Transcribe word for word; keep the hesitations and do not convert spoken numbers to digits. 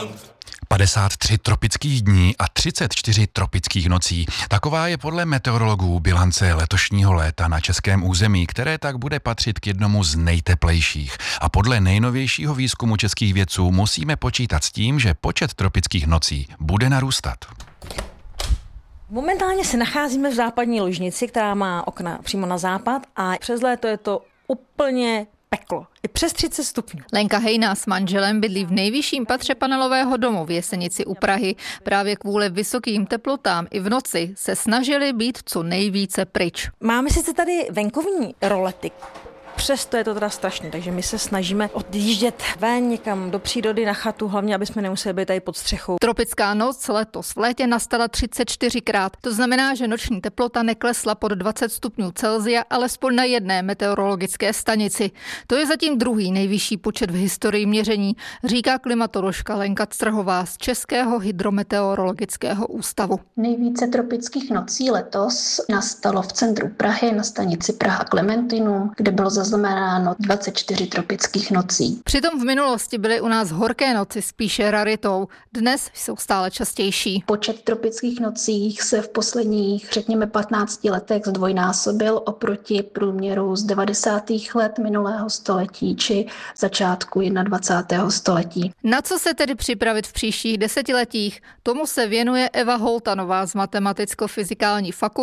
padesát tři tropických dní a třicet čtyři tropických nocí. Taková je podle meteorologů bilance letošního léta na českém území, které tak bude patřit k jednomu z nejteplejších. A podle nejnovějšího výzkumu českých vědců musíme počítat s tím, že počet tropických nocí bude narůstat. Momentálně se nacházíme v západní Lužnici, která má okna přímo na západ a přes léto je to úplně peklo. I přes třicet stupňů. Lenka Hejná s manželem bydlí v nejvyšším patře panelového domu v Jesenici u Prahy. Právě kvůli vysokým teplotám i v noci se snažili být co nejvíce pryč. Máme sice tady venkovní rolety, přesto je to teda strašné, takže my se snažíme odjíždět ven někam do přírody na chatu, hlavně aby jsme nemuseli být tady pod střechou. Tropická noc letos v létě nastala třicet čtyřikrát. To znamená, že noční teplota neklesla pod dvacet stupňů Celsia, alespoň na jedné meteorologické stanici. To je zatím druhý nejvyšší počet v historii měření, říká klimatoložka Lenka Strhová z Českého hydrometeorologického ústavu. Nejvíce tropických nocí letos nastalo v centru Prahy na stanici Praha Klementinum, kde bylo zaznamenáno dvacet čtyři tropických nocí. Přitom v minulosti byly u nás horké noci spíše raritou. Dnes jsou stále častější. Počet tropických nocí se v posledních, řekněme, patnácti letech zdvojnásobil oproti průměru z devadesátých let minulého století či začátku dvacátého prvního století. Na co se tedy připravit v příštích desetiletích? Tomu se věnuje Eva Holtanová z Matematicko-fyzikální fakulty